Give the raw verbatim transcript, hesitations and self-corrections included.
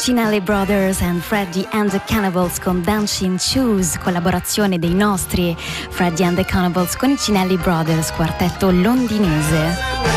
Cinelli Brothers and Freddie and the Cannibals con Dancing Shoes, collaborazione dei nostri Freddie and the Cannibals con i Cinelli Brothers, quartetto londinese.